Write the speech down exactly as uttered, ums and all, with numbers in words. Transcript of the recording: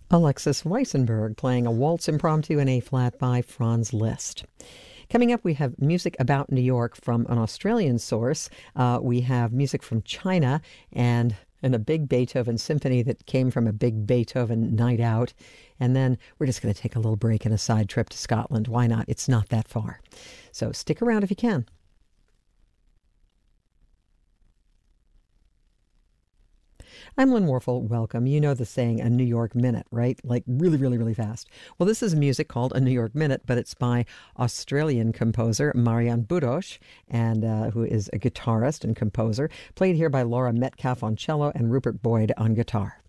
Alexis Weissenberg playing a waltz impromptu in A-flat by Franz Liszt. Coming up, we have music about New York from an Australian source. Uh, we have music from China and, and a big Beethoven symphony that came from a big Beethoven night out. And then we're just going to take a little break and a side trip to Scotland. Why not? It's not that far. So stick around if you can. I'm Lynn Warfel. Welcome. You know the saying, a New York minute, right? Like really, really, really fast. Well, this is music called A New York Minute, but it's by Australian composer Marian Budosh, and uh, who is a guitarist and composer, played here by Laura Metcalf on cello and Rupert Boyd on guitar.